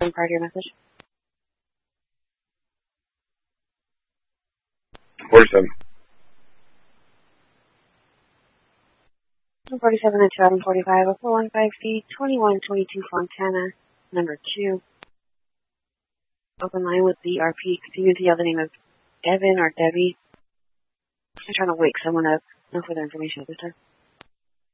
47 part of your message. 47. 47 at 2045, 415C, 2122 Fontana, number 2. Open line with BRP. Continue to yell the name of Devin or Debbie. I'm trying to wake someone up. No further information at this time.